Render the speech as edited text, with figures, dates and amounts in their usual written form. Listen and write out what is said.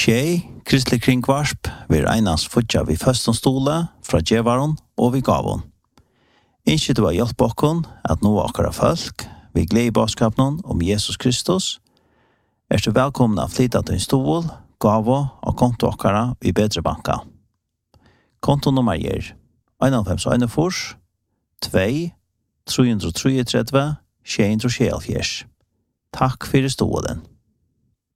Tjej, kristelig kringvarsp, vi einast futja vi føstonstola fra djevaron og vi gavon. Ikke du har hjelp okkon at nå akkara folk, vi gleder i baskapnon om Jesus Kristus, du velkomna å flytta til en stol, gavo og konto akkara i bedre banka. Kontonummer er 91 2 333 674. Takk for stolen.